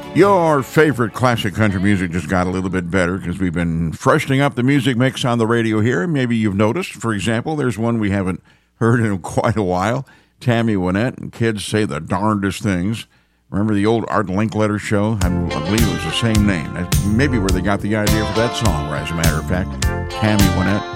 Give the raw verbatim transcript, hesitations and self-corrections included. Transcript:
Your favorite classic country music just got a little bit better because we've been freshening up the music mix on the radio here. Maybe you've noticed, for example, there's one we haven't heard in quite a while. Tammy Wynette and Kids Say the Darndest Things. Remember the old Art Linkletter show? I believe it was the same name. That's maybe where they got the idea for that song, as a matter of fact. Tammy Wynette.